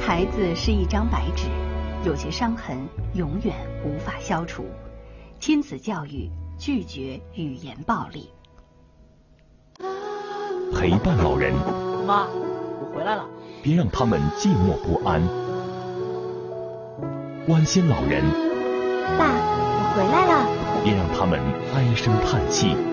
孩子是一张白纸，有些伤痕永远无法消除。亲子教育拒绝语言暴力。 陪伴老人， 妈，我回来了。 别让他们寂寞不安。关心老人， 爸，我回来了。 别让他们唉声叹气。